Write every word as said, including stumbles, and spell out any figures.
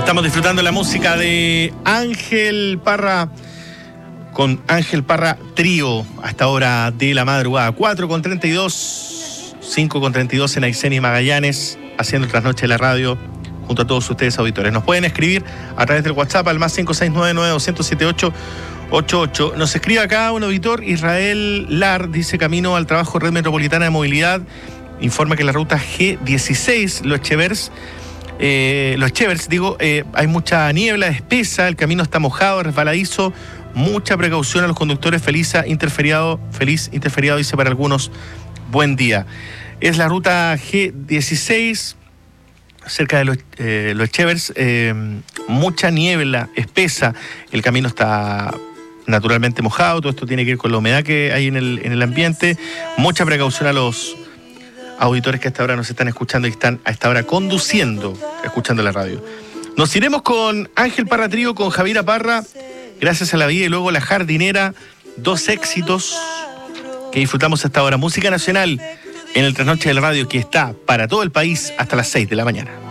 Estamos disfrutando la música de Ángel Parra con Ángel Parra Trío a esta hora de la madrugada. cuatro con treinta y dos, cinco con treinta y dos en Aysén y Magallanes, haciendo Trasnoche de la Radio junto a todos ustedes auditores. Nos pueden escribir a través del WhatsApp al más cinco seis nueve nueve dos cero siete ocho ocho ocho. Nos escribe acá un auditor, Israel Lar, dice: camino al trabajo, Red Metropolitana de Movilidad informa que la ruta G dieciséis, Los Chevers, eh, Los Chevers, digo, eh, hay mucha niebla espesa, el camino está mojado, resbaladizo, mucha precaución a los conductores. Feliz interferiado, feliz interferiado, dice para algunos, buen día. Es la ruta G dieciséis, cerca de los, eh, los Chevers, eh, mucha niebla espesa, el camino está naturalmente mojado, todo esto tiene que ver con la humedad que hay en el, en el ambiente. Mucha precaución a los auditores que a esta hora nos están escuchando y están a esta hora conduciendo, escuchando la radio. Nos iremos con Ángel Parra Trío, con Javiera Parra, Gracias a la Vida, y luego La Jardinera, dos éxitos que disfrutamos hasta ahora. Música nacional en el Trasnoche de la Radio, que está para todo el país hasta las seis de la mañana.